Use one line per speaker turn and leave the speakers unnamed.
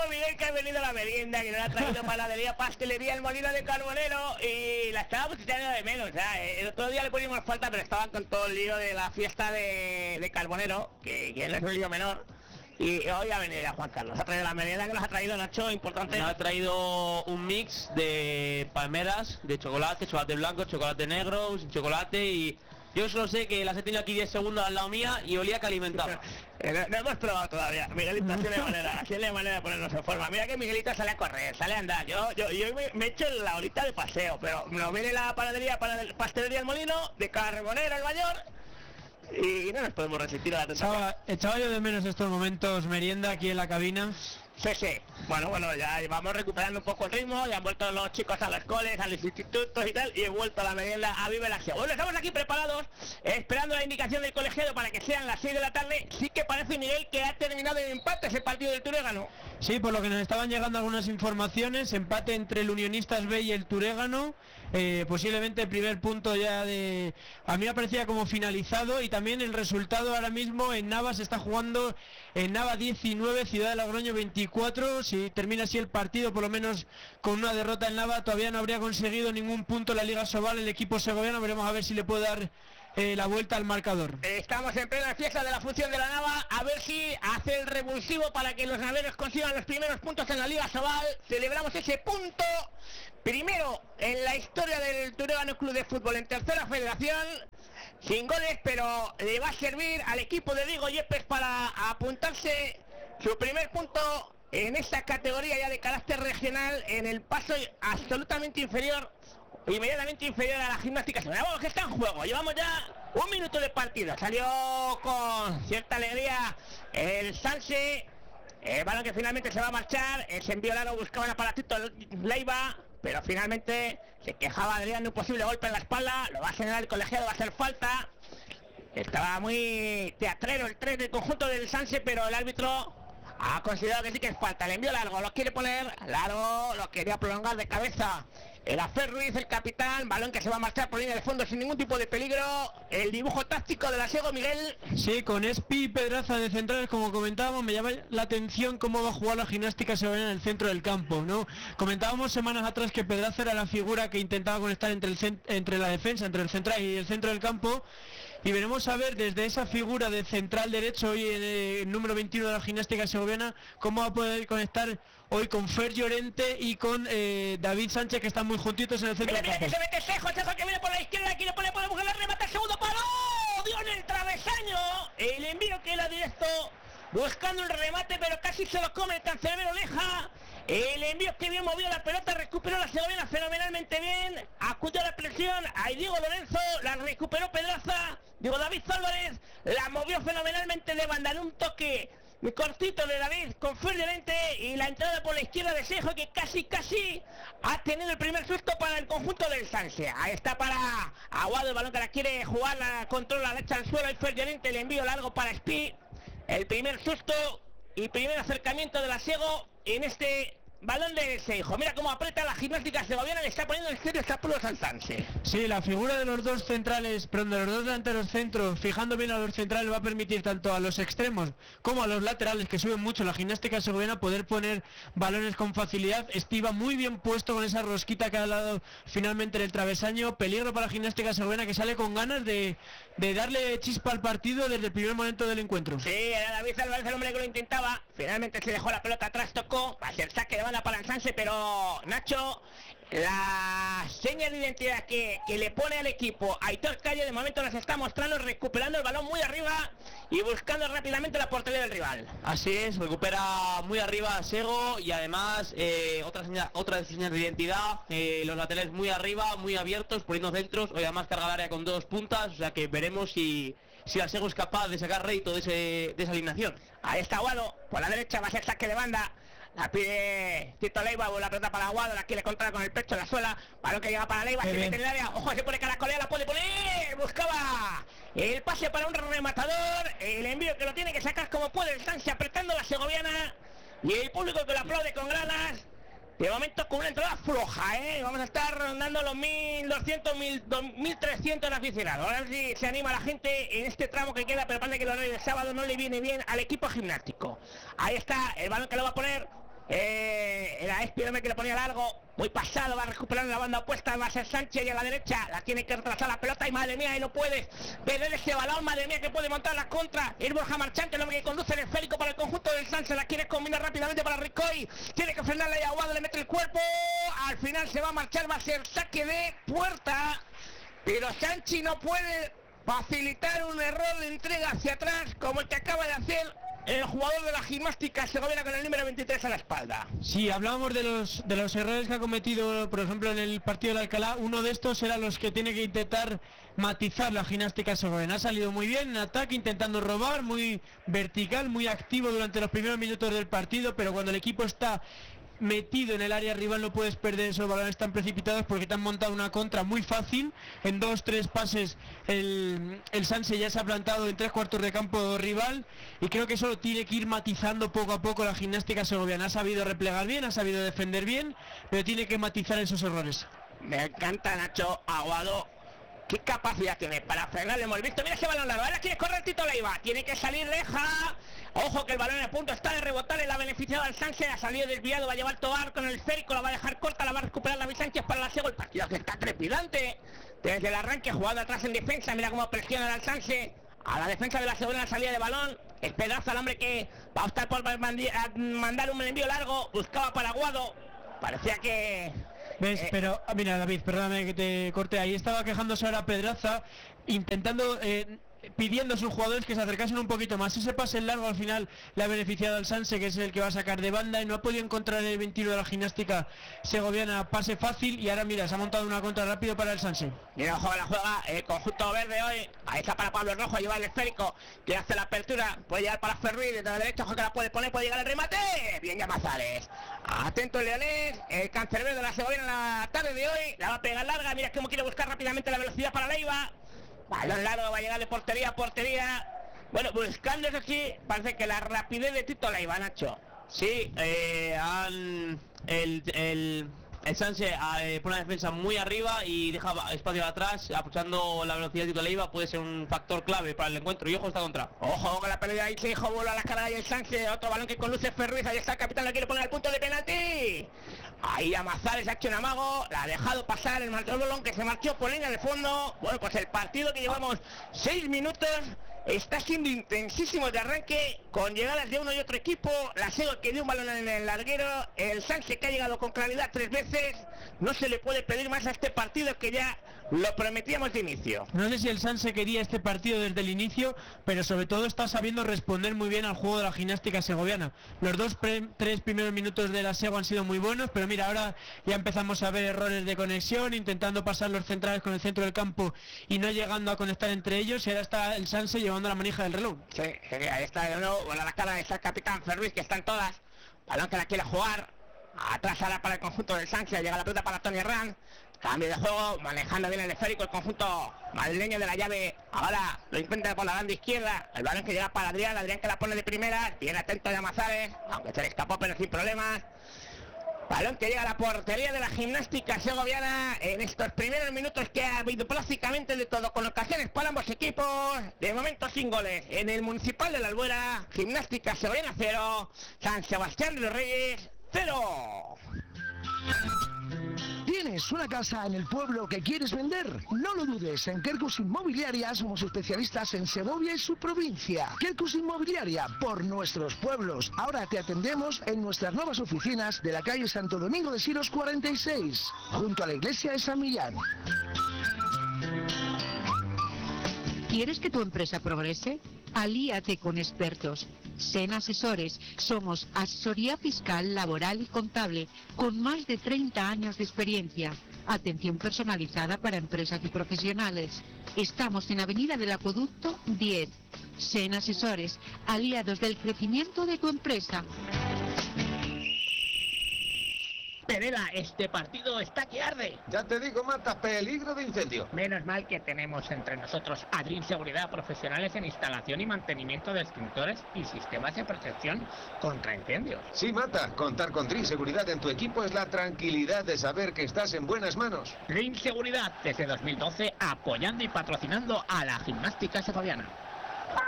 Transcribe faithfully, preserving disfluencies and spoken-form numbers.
Miguel que ha venido a la merienda, que nos ha traído panadería, pastelería, el Molino de Carbonero, y la estábamos echando de menos. O sea, el otro día le poníamos falta, pero estaban con todo el lío de la fiesta de, de Carbonero, que, que no es un lío menor. Y hoy ha venido ya Juan Carlos, ha traído la merienda que nos ha traído Nacho, importante.
Nos ha traído un mix de palmeras, de chocolate, chocolate blanco, chocolate negro, sin chocolate, y yo solo sé que las he tenido aquí diez segundos al lado mía y olía que alimentaba.
No, no hemos probado todavía. Miguelito, así de manera, así de manera de ponernos en forma. Mira que Miguelito sale a correr, sale a andar. Yo, yo, yo me, me echo la horita de paseo, pero nos viene la panadería, panade, pastelería El Molino, de Carbonero el Mayor, y no nos podemos resistir a la tentación.
Echaba, echaba yo de menos estos momentos merienda aquí en la cabina.
Sí, sí. Bueno, bueno, ya vamos recuperando un poco el ritmo, ya han vuelto los chicos a los coles, a los institutos y tal, y he vuelto a la merienda a Vive la Acción. Bueno, estamos aquí preparados, esperando la indicación del colegiado para que sean las seis de la tarde. Sí que parece, Miguel, que ha terminado en empate ese partido del Turégano.
Sí, por lo que nos estaban llegando algunas informaciones, empate entre el Unionistas B y el Turégano, eh, posiblemente el primer punto ya de... A mí me parecía como finalizado, y también el resultado ahora mismo en Nava se está jugando en Nava diecinueve, Ciudad de Logroño veinticuatro. Si termina así el partido, por lo menos con una derrota en Nava, todavía no habría conseguido ningún punto en la Liga Sobal el equipo segoviano. Veremos a ver si le puede dar eh, la vuelta al marcador.
Estamos en plena fiesta de la función de la Nava, a ver si hace el revulsivo para que los naveros consigan los primeros puntos en la Liga Sobal. Celebramos ese punto primero en la historia del Turégano Club de Fútbol en tercera federación, sin goles, pero le va a servir al equipo de Diego Yepes para apuntarse su primer punto en esta categoría ya de carácter regional, en el paso absolutamente inferior, inmediatamente inferior a la gimnástica. Vamos, que está en juego, llevamos ya un minuto de partido. Salió con cierta alegría el Sanse, el balón que finalmente se va a marchar, ese envío largo buscaba el aparatito Leiva, pero finalmente se quejaba Adrián de un posible golpe en la espalda. Lo va a señalar el colegiado, va a hacer falta. Estaba muy teatrero el tren del conjunto del Sanse, pero el árbitro ha considerado que sí que es falta. El envío largo lo quiere poner largo, lo quería prolongar de cabeza el Afer Ruiz, el capitán. Balón que se va a marchar por línea de fondo sin ningún tipo de peligro. El dibujo táctico de la Sego, Miguel.
Sí, con Espi y Pedraza de centrales, como comentábamos. Me llama la atención cómo va a jugar la gimnástica segoviana en el centro del campo, ¿no? Comentábamos semanas atrás que Pedraza era la figura que intentaba conectar entre, el cent- entre la defensa, entre el central y el centro del campo. Y veremos a ver desde esa figura de central derecho hoy en el número veintiuno de la gimnástica segoviana cómo va a poder conectar hoy con Fer Llorente y con eh, David Sánchez, que están muy juntitos en el centro del campo.
Se mete Sejo, Sejo que viene por la izquierda, aquí le pone por la mujer, la remata, el segundo palo, dio en el travesaño, el envío que era directo, buscando un remate, pero casi se lo come el cancerbero Leja. El envío que bien movió la pelota, recuperó la segoviana fenomenalmente bien, acudió a la presión, ahí Diego Lorenzo, la recuperó Pedraza, digo David Álvarez, la movió fenomenalmente de banda en un toque muy cortito de David con Fer Llorente, y la entrada por la izquierda de Sejo, que casi casi ha tenido el primer susto para el conjunto del Sanse. Ahí está para Aguado, el balón que la quiere jugar, la controla, la echa al suelo, y Fer Llorente, el envío largo para Spi, el primer susto y primer acercamiento de la Sego en este balón de Seijo. Mira cómo aprieta la gimnástica segoviana, le está poniendo en serio apuros al Sanse.
Sí, la figura de los dos centrales, perdón, de los dos delanteros centros, fijando bien a los centrales, va a permitir tanto a los extremos como a los laterales, que suben mucho la gimnástica segoviana, poder poner balones con facilidad. Estiva muy bien puesto con esa rosquita que ha dado finalmente en el travesaño. Peligro para la gimnástica segoviana, que sale con ganas de, de darle chispa al partido desde el primer momento del encuentro.
Sí, era David Álvarez el hombre que lo intentaba, finalmente se dejó la pelota atrás, tocó, va a ser saque de banda para el Sanse, pero Nacho, la seña de identidad que, que le pone al equipo Aitor Calle de momento nos está mostrando, recuperando el balón muy arriba y buscando rápidamente la portería del rival.
Así es, recupera muy arriba Sego, y además eh, otra señal, otra señal de identidad, eh, los laterales muy arriba, muy abiertos, poniendo centros, hoy además carga el área con dos puntas, o sea que veremos si, si la Sego es capaz de sacar rédito de, ese, de esa alineación.
Ahí está Aguado, por la derecha va a ser saque de banda. La pide Tito Leiva, la pelota para Aguado, la quiere controlar con el pecho en la suela, balón que llega para Leiva, se mete en el área, ojo, se pone caracolea, la puede poner, buscaba el pase para un rematador, el envío que lo tiene que sacar como puede el Sanse, apretando la segoviana, y el público que lo aplaude con ganas. De momento con una entrada floja, ¿eh? Vamos a estar rondando los mil doscientos, mil trescientos aficionados. A ver si se anima la gente en este tramo que queda, pero parece que el horario del sábado no le viene bien al equipo gimnástico. Ahí está el balón que lo va a poner Eh, era Espídome que le ponía largo, muy pasado, va a recuperar la banda opuesta, va a ser Sánchez y a la derecha, la tiene que retrasar la pelota y madre mía, y no puede perder ese balón, madre mía que puede montar la contra, ir Borja Marchante, el hombre que conduce el esférico para el conjunto del Sánchez, la quiere combinar rápidamente para Ricoy, tiene que frenarle y Aguado le mete el cuerpo, al final se va a marchar, va a ser saque de puerta, pero Sánchez no puede facilitar un error de entrega hacia atrás como el que acaba de hacer el jugador de la Gimnástica Segoviana con el número veintitrés a la espalda.
Sí, hablábamos de los de los errores que ha cometido, por ejemplo, en el partido de Alcalá. Uno de estos era los que tiene que intentar matizar la Gimnástica Segoviana. Ha salido muy bien en ataque, intentando robar, muy vertical, muy activo durante los primeros minutos del partido, pero cuando el equipo está metido en el área rival no puedes perder esos balones tan precipitados porque te han montado una contra muy fácil. En dos, tres pases el, el Sanse ya se ha plantado en tres cuartos de campo rival y creo que eso lo tiene que ir matizando poco a poco la Gimnástica Segoviana. Ha sabido replegar bien, ha sabido defender bien, pero tiene que matizar esos errores.
Me encanta Nacho Aguado. ¿Qué capacidad tiene para frenar? Hemos visto, mira ese balón largo, ahora quiere correr Tito Leiva, tiene que salir leja. Ojo que el balón a punto está de rebotar, en la beneficiada del Sánchez, ha salido desviado, va a llevar Tobar con el esférico, la va a dejar corta, la va a recuperar David Sánchez para la Sego, el partido que está trepidante. Desde el arranque, jugando atrás en defensa, mira cómo presiona al Sánchez, a la defensa de la segunda salida de balón, es pedazo al hombre que va a optar por mandar un envío largo, buscaba para Aguado, parecía que...
¿Ves?
Eh,
Pero, mira, David, perdóname que te corte. Ahí estaba quejándose ahora Pedraza, intentando, eh, pidiendo a sus jugadores que se acercasen un poquito más. Ese pase largo al final le ha beneficiado al Sanse, que es el que va a sacar de banda, y no ha podido encontrar el veintiuno de la Gimnástica Segoviana pase fácil, y ahora mira, se ha montado una contra rápido para el Sanse.
Mira, ojo que la juega el conjunto verde hoy. Ahí está para Pablo Rojo, lleva el esférico, que hace la apertura, puede llegar para Ferruiz, desde la derecha, ojo que la puede poner, puede llegar el remate. Bien Llamazares. Atento el leonés, el cancerbero de la Segoviana en la tarde de hoy, la va a pegar larga, mira cómo quiere buscar rápidamente la velocidad para Leiva. Balón largo, va a llegar de portería a portería. Bueno, buscando eso sí, parece que la rapidez de Tito Leiva, Nacho.
Sí, eh, han, el, el, el Sanse eh, pone una defensa muy arriba y deja espacio atrás, aprovechando la velocidad de Tito Leiva, puede ser un factor clave para el encuentro. Y ojo esta contra.
Ojo con la pérdida ahí, se dijo bola a la cara de el Sánchez, otro balón que conduce Ferruiz, ahí está el capitán, la quiere poner al punto de penalti. Ahí Amazares ha hecho un amago, la ha dejado pasar el balón que se marchó por línea de fondo. Bueno, pues el partido que llevamos seis minutos está siendo intensísimo de arranque, con llegadas de uno y otro equipo. La Sego que dio un balón en el larguero, el Sánchez que ha llegado con claridad tres veces. No se le puede pedir más a este partido, que ya lo prometíamos de inicio.
No sé si el Sanse quería este partido desde el inicio, pero sobre todo está sabiendo responder muy bien al juego de la Gimnástica Segoviana. Los dos pre tres primeros minutos de la Sego han sido muy buenos, pero mira, ahora ya empezamos a ver errores de conexión, intentando pasar los centrales con el centro del campo y no llegando a conectar entre ellos, y ahora está el Sanse llevando la manija del reloj.
Sí, ahí está de nuevo, bueno, a la cara está el capitán Ferruiz, que están todas. Balón que la quiere jugar. Atrás ahora para el conjunto del Sánchez, llega la pelota para Tony Herrán. Cambio de juego, manejando bien el esférico el conjunto madrileño de la llave. Ahora lo intenta por la banda izquierda. El balón que llega para Adrián, Adrián que la pone de primera. Bien atento de Amazares, aunque se le escapó pero sin problemas. Balón que llega a la portería de la Gimnástica Segoviana en estos primeros minutos, que ha habido prácticamente de todo, con ocasiones para ambos equipos. De momento sin goles en el Municipal de la Albuera. Gimnástica Segoviana cero, San Sebastián de los Reyes cero.
¿Tienes una casa en el pueblo que quieres vender? No lo dudes, en Quercus Inmobiliaria somos especialistas en Segovia y su provincia. Quercus Inmobiliaria, por nuestros pueblos. Ahora te atendemos en nuestras nuevas oficinas de la calle Santo Domingo de Siros cuarenta y seis, junto a la iglesia de San Millán.
¿Quieres que tu empresa progrese? Alíate con expertos. Sen Asesores. Somos asesoría fiscal, laboral y contable, con más de treinta años de experiencia. Atención personalizada para empresas y profesionales. Estamos en Avenida del Acueducto diez. Sen Asesores. Aliados del crecimiento de tu empresa.
Perela, este partido está que arde.
Ya te digo, Marta, peligro de incendio.
Menos mal que tenemos entre nosotros a Dream Seguridad, profesionales en instalación y mantenimiento de extintores y sistemas de protección contra incendios.
Sí, Marta, contar con Dream Seguridad en tu equipo es la tranquilidad de saber que estás en buenas manos.
Dream Seguridad, desde dos mil doce, apoyando y patrocinando a la Gimnástica Segoviana.